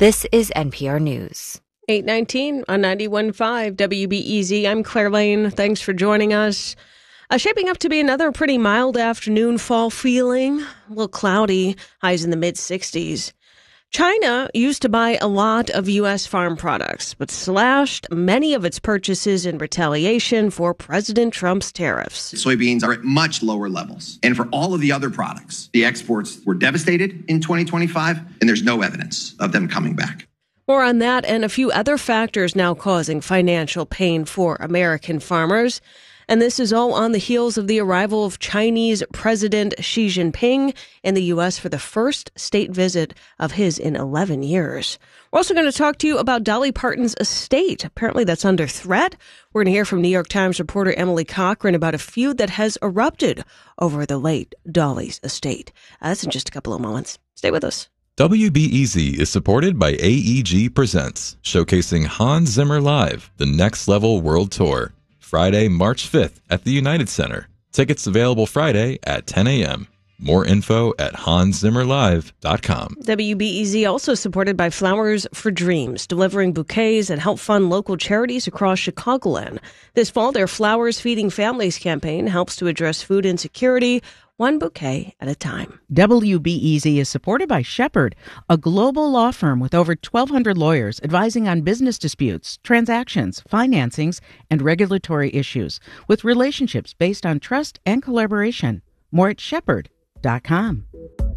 This is NPR News. 8:19 on 91.5 WBEZ. I'm Claire Lane. Thanks for joining us. Shaping up to be another pretty mild afternoon, fall feeling. A little cloudy, highs in the mid-60s. China used to buy a lot of U.S. farm products, but slashed many of its purchases in retaliation for President Trump's tariffs. Soybeans are at much lower levels. And for all of the other products, the exports were devastated in 2025, and there's no evidence of them coming back. More on that and a few other factors now causing financial pain for American farmers. And this is all on the heels of the arrival of Chinese President Xi Jinping in the U.S. for the first state visit of his in 11 years. We're also going to talk to you about Dolly Parton's estate. Apparently that's under threat. We're going to hear from New York Times reporter Emily Cochrane about a feud that has erupted over the late Dolly's estate. That's in just a couple of moments. Stay with us. WBEZ is supported by AEG Presents, showcasing Hans Zimmer Live, the Next Level World Tour. Friday, March 5th at the United Center. Tickets available Friday at 10 a.m. More info at hanszimmerlive.com. WBEZ also supported by Flowers for Dreams, delivering bouquets and help fund local charities across Chicagoland. This fall, their Flowers Feeding Families campaign helps to address food insecurity, one bouquet at a time. WBEZ is supported by Shepherd, a global law firm with over 1,200 lawyers advising on business disputes, transactions, financings, and regulatory issues, with relationships based on trust and collaboration. More at Shepherd.com.